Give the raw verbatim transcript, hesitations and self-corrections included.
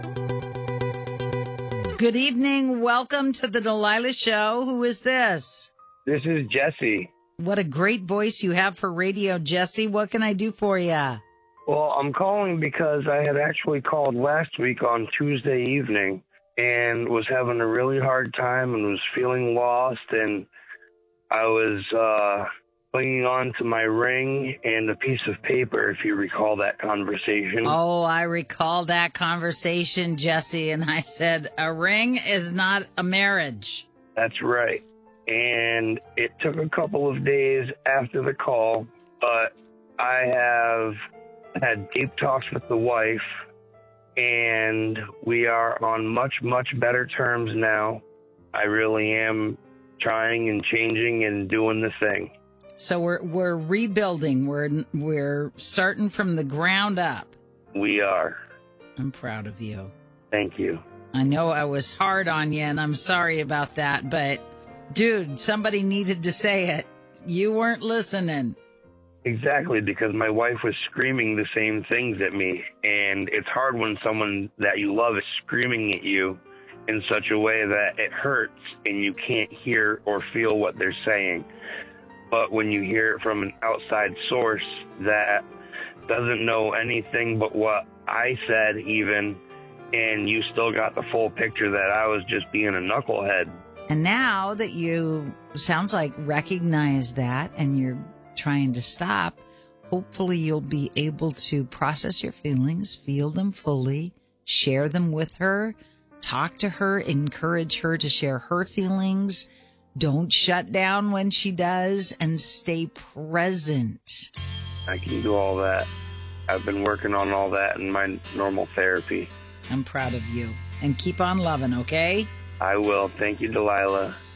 Good evening. Welcome to the Delilah Show. Who is this? This is Jesse. What a great voice you have for radio, Jesse. What can I do for you? Well, I'm calling because I had actually called last week on Tuesday evening and was having a really hard time and was feeling lost, and I was uh, clinging on to my ring and a piece of paper, if you recall that conversation. Oh, I recall that conversation, Jesse, and I said, a ring is not a marriage. That's right. And it took a couple of days after the call, but I have had deep talks with the wife, and we are on much, much better terms now. I really am trying and changing and doing the thing. So we're we're rebuilding. We're we're starting from the ground up. We are. I'm proud of you. Thank you. I know I was hard on you, and I'm sorry about that, but dude, somebody needed to say it. You weren't listening. Exactly, because my wife was screaming the same things at me, and it's hard when someone that you love is screaming at you in such a way that it hurts and you can't hear or feel what they're saying. But when you hear it from an outside source that doesn't know anything but what I said even, and you still got the full picture that I was just being a knucklehead. And now that you, sounds like, recognize that and you're trying to stop, hopefully you'll be able to process your feelings, feel them fully, share them with her, talk to her, encourage her to share her feelings. Don't shut down when she does, and stay present. I can do all that. I've been working on all that in my normal therapy. I'm proud of you. And keep on loving, okay? I will. Thank you, Delilah.